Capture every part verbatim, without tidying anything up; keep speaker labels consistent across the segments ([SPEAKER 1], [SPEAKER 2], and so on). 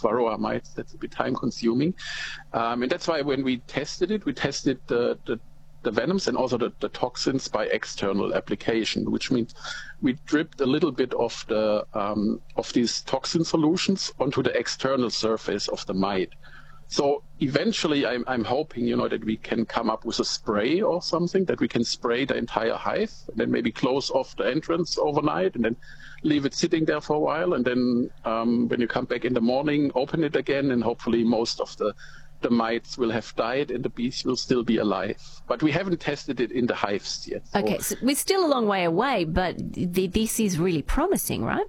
[SPEAKER 1] varroa mites. That's a bit time consuming. Um, and that's why when we tested it, we tested the, the, the venoms and also the, the toxins by external application, which means we dripped a little bit of the um, of these toxin solutions onto the external surface of the mite. So eventually, I'm, I'm hoping, you know, that we can come up with a spray or something that we can spray the entire hive and then maybe close off the entrance overnight and then leave it sitting there for a while. And then um, when you come back in the morning, open it again, and hopefully most of the, the mites will have died and the bees will still be alive. But we haven't tested it in the hives yet. So.
[SPEAKER 2] Okay, so we're still a long way away, but th- this is really promising, right?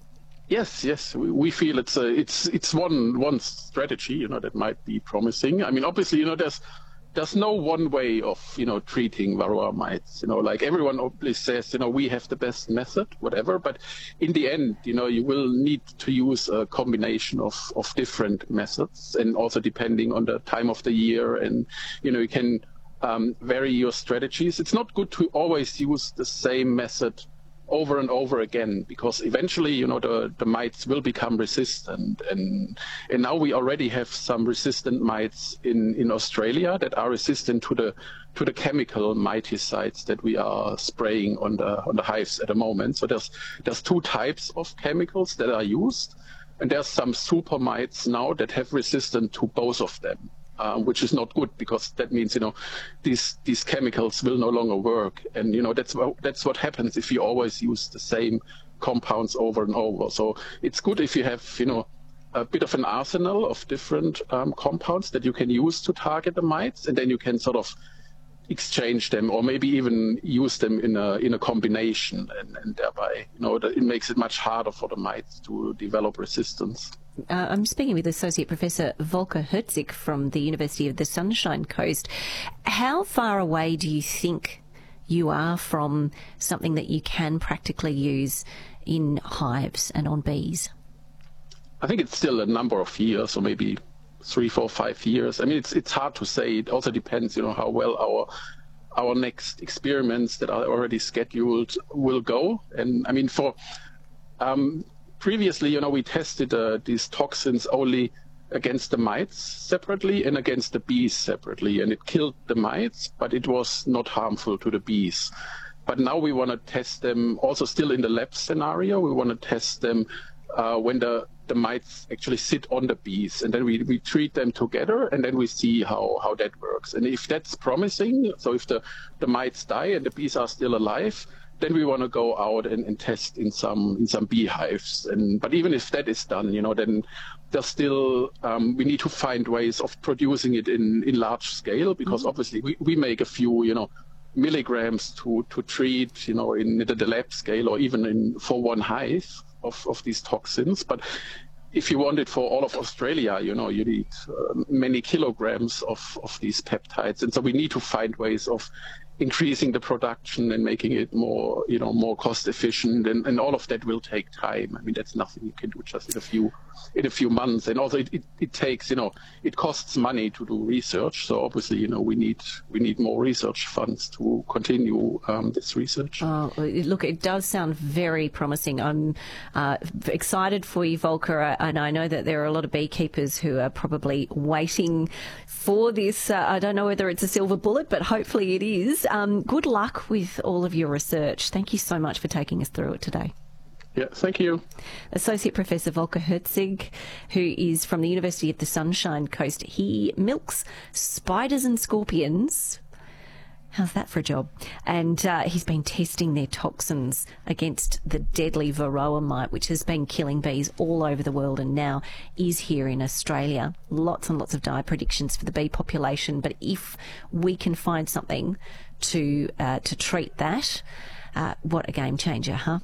[SPEAKER 1] Yes, yes, we, we feel it's a, it's it's one one strategy, you know, that might be promising. I mean, obviously, you know, there's there's no one way of, you know, treating varroa mites. You know, like everyone obviously says, you know, we have the best method, whatever. But in the end, you know, you will need to use a combination of of different methods, and also depending on the time of the year, and you know, you can um, vary your strategies. It's not good to always use the same method over and over again, because eventually, you know, the, the mites will become resistant. And and now we already have some resistant mites in, in Australia that are resistant to the to the chemical miticides that we are spraying on the on the hives at the moment. So there's there's two types of chemicals that are used, and there's some super mites now that have resistance to both of them. Um, which is not good, because that means, you know, these these chemicals will no longer work, and you know that's what, that's what happens if you always use the same compounds over and over. So it's good if you have, you know, a bit of an arsenal of different um, compounds that you can use to target the mites, and then you can sort of exchange them, or maybe even use them in a in a combination, and, and thereby, you know, it makes it much harder for the mites to develop resistance.
[SPEAKER 2] Uh, I'm speaking with Associate Professor Volker Herzig from the University of the Sunshine Coast. How far away do you think you are from something that you can practically use in hives and on bees?
[SPEAKER 1] I think it's still a number of years, or maybe three, four, five years. I mean, it's it's hard to say. It also depends, you know, how well our our next experiments that are already scheduled will go. And I mean, for um, previously, you know, we tested uh, these toxins only against the mites separately and against the bees separately, and it killed the mites, but it was not harmful to the bees. But now we want to test them also still in the lab scenario. We want to test them uh, when the, the mites actually sit on the bees, and then we, we treat them together, and then we see how, how that works. And if that's promising, so if the, the mites die and the bees are still alive, then we want to go out and, and test in some in some beehives. And but even if that is done, you know, then there's still um, we need to find ways of producing it in, in large scale, because mm-hmm. obviously we, we make a few, you know, milligrams to, to treat, you know, in the, the lab scale, or even in for one hive of, of these toxins. But if you want it for all of Australia, you know, you need uh, many kilograms of, of these peptides. And so we need to find ways of increasing the production and making it more, you know, more cost efficient, and, and all of that will take time. I mean, that's nothing you can do just in a few in a few months. And also, it, it, it takes, you know, it costs money to do research. So obviously, you know, we need we need more research funds to continue um, this research.
[SPEAKER 2] Oh, look, it does sound very promising. I'm uh, excited for you, Volker, and I know that there are a lot of beekeepers who are probably waiting for this. Uh, I don't know whether it's a silver bullet, but hopefully it is. Um, good luck with all of your research. Thank you so much for taking us through it today.
[SPEAKER 1] Yeah, thank you.
[SPEAKER 2] Associate Professor Volker Herzig, who is from the University of the Sunshine Coast. He milks spiders and scorpions. How's that for a job? And uh, he's been testing their toxins against the deadly varroa mite, which has been killing bees all over the world and now is here in Australia. Lots and lots of dire predictions for the bee population. But if we can find something to uh, to treat that, uh, what a game changer, huh?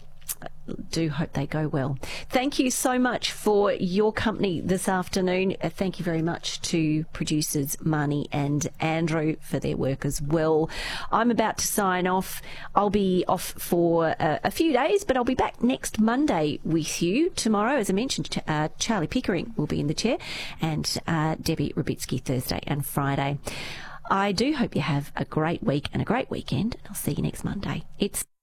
[SPEAKER 2] Do hope they go well. Thank you so much for your company this afternoon. Uh, thank you very much to producers Marnie and Andrew for their work as well. I'm about to sign off. I'll be off for uh, a few days, but I'll be back next Monday with you. Tomorrow, as I mentioned, uh, Charlie Pickering will be in the chair, and uh, Debbie Rubitsky Thursday and Friday. I do hope you have a great week and a great weekend. I'll see you next Monday. It's